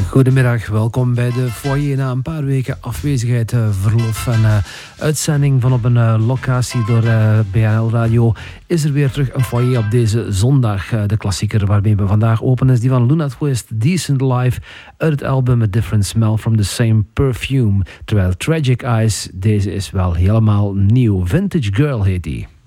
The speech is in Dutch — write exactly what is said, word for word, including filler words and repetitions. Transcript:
Goedemiddag, welkom bij de foyer na een paar weken afwezigheid, uh, verlof en uh, uitzending van op een uh, locatie door uh, B N L Radio is er weer terug een foyer op deze zondag. Uh, de klassieker waarmee we vandaag openen is die van Luna Twist, Decent Life, uit het album A Different Smell from the Same Perfume. Terwijl Tragic Eyes, deze is wel helemaal nieuw. Vintage Girl heet die.